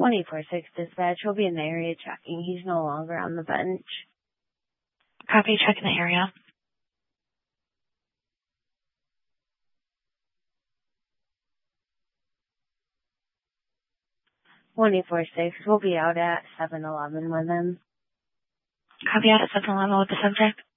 24-6 dispatch will be in the area checking. He's no longer on the bench. Copy, checking the area. We'll be out at 7-Eleven with him. Copy, out at 7-Eleven with the subject.